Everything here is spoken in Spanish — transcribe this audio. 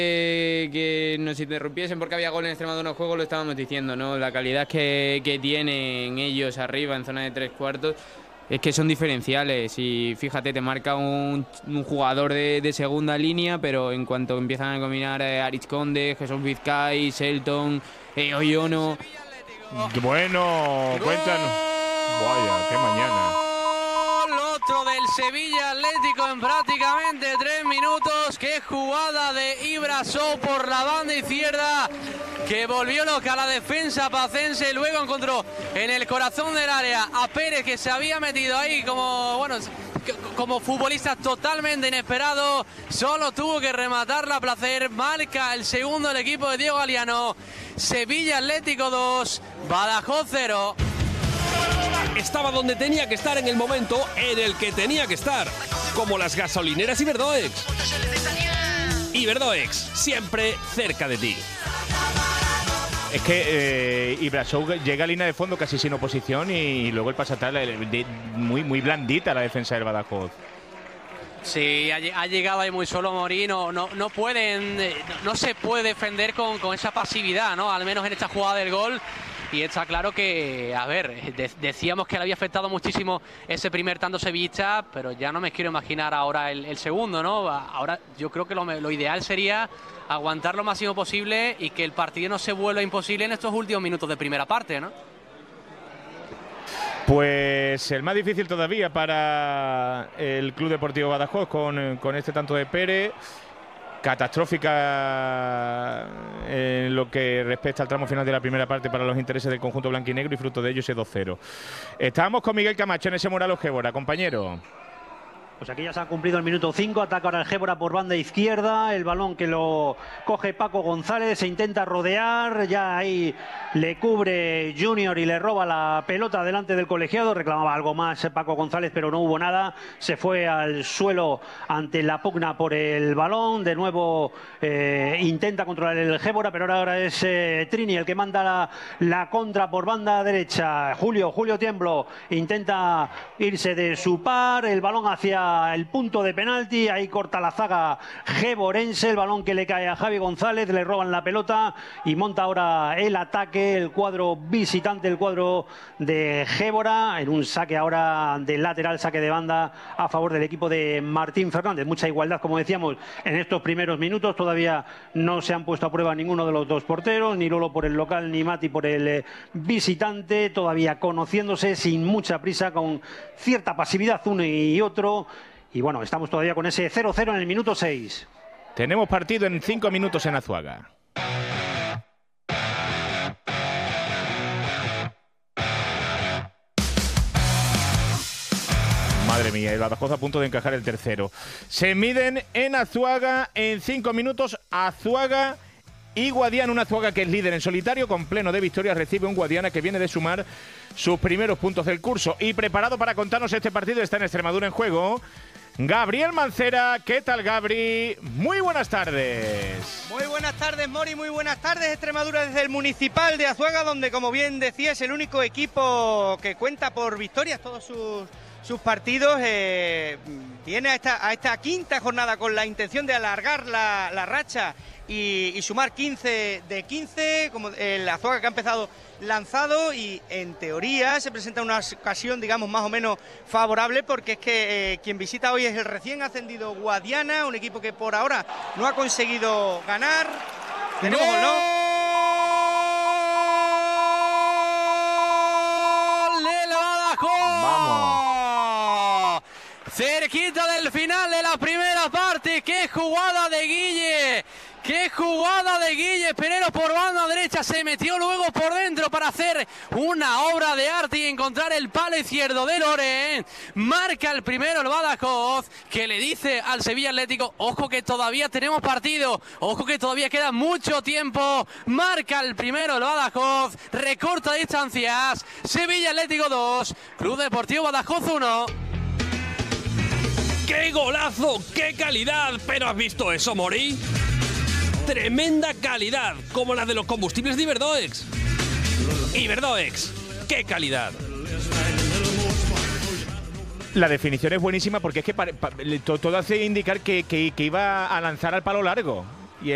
que nos interrumpiesen porque había gol en Extremadura en juego, lo estábamos diciendo, ¿no? La calidad que tienen ellos arriba en zona de tres cuartos es que son diferenciales y fíjate, te marca un jugador de segunda línea, pero en cuanto empiezan a combinar Aritz Conde, Jesús Vizcay, Selton, Oyono... Bueno, cuéntanos. Vaya, qué mañana. Otro del Sevilla Atlético en prácticamente 3 minutos. Qué jugada de Ibrasov por la banda izquierda, que volvió loca la defensa pacense. Luego encontró en el corazón del área a Pérez, que se había metido ahí como futbolista totalmente inesperado. Solo tuvo que rematarla a placer. Marca el segundo el equipo de Diego Galiano. Sevilla Atlético 2, Badajoz 0. Estaba donde tenía que estar en el momento en el que tenía que estar, como las gasolineras Iberdoex. Iberdoex, siempre cerca de ti. Es que Ibrasov llega a línea de fondo casi sin oposición y luego el pasatal muy blandita la defensa del Badajoz. Sí, ha llegado ahí muy solo Morín. No se puede defender con esa pasividad, ¿no? Al menos en esta jugada del gol. Y está claro que, a ver, decíamos que le había afectado muchísimo ese primer tanto sevillista, pero ya no me quiero imaginar ahora el segundo, ¿no? Ahora yo creo que lo ideal sería aguantar lo máximo posible y que el partido no se vuelva imposible en estos últimos minutos de primera parte, ¿no? Pues el más difícil todavía para el Club Deportivo Badajoz con este tanto de Pérez. Catastrófica en lo que respecta al tramo final de la primera parte para los intereses del conjunto blanquinegro y fruto de ello ese 2-0. Estábamos con Miguel Camacho en ese mural Ojébora, compañero. Pues aquí ya se ha cumplido el minuto 5, ataca ahora el Gébora por banda izquierda, el balón que lo coge Paco González, se intenta rodear, ya ahí le cubre Junior y le roba la pelota delante del colegiado, reclamaba algo más Paco González pero no hubo nada, se fue al suelo ante la pugna por el balón, de nuevo intenta controlar el Gébora, pero ahora es Trini el que manda la contra por banda derecha, Julio Tiemblo intenta irse de su par, el balón hacia el punto de penalti, ahí corta la zaga geborense, el balón que le cae a Javi González, le roban la pelota y monta ahora el ataque, el cuadro visitante, el cuadro de Gébora, en un saque ahora de lateral, saque de banda a favor del equipo de Martín Fernández. Mucha igualdad, como decíamos, en estos primeros minutos, todavía no se han puesto a prueba ninguno de los dos porteros, ni Lolo por el local, ni Mati por el visitante, todavía conociéndose sin mucha prisa, con cierta pasividad uno y otro. Y bueno, estamos todavía con ese 0-0 en el minuto 6. Tenemos partido en 5 minutos en Azuaga. Madre mía, el Badajoz a punto de encajar el tercero. Se miden en Azuaga en 5 minutos. Azuaga y Guadiana, una Azuaga que es líder en solitario, con pleno de victorias, recibe un Guadiana que viene de sumar sus primeros puntos del curso. Y preparado para contarnos este partido está en Extremadura en juego Gabriel Mancera. ¿Qué tal, Gabri? Muy buenas tardes. Muy buenas tardes, Mori, muy buenas tardes. Extremadura desde el Municipal de Azuaga, donde, como bien decía, es el único equipo que cuenta por victorias todos sus partidos. Viene a esta quinta jornada con la intención de alargar la racha y sumar 15 de 15, como el Azuaga que ha empezado lanzado, y en teoría se presenta una ocasión, digamos, más o menos favorable, porque es que quien visita hoy es el recién ascendido Guadiana, un equipo que por ahora no ha conseguido ganar. Tenemos gol, ¿no? ¡Vamos! Cerquita del final de la primera parte. ¡Qué jugada de Guille! ¡Qué jugada de Guille! Espinero por banda derecha, se metió luego por dentro para hacer una obra de arte y encontrar el palo izquierdo de Loren. Marca el primero el Badajoz, que le dice al Sevilla Atlético: ojo que todavía tenemos partido, ojo que todavía queda mucho tiempo. Marca el primero el Badajoz, recorta distancias. Sevilla Atlético 2, Club Deportivo Badajoz 1. ¡Qué golazo! ¡Qué calidad! ¿Pero has visto eso, Mori? Tremenda calidad, como la de los combustibles de Iberdoex. Iberdoex, ¡qué calidad! La definición es buenísima, porque es que todo hace indicar que iba a lanzar al palo largo.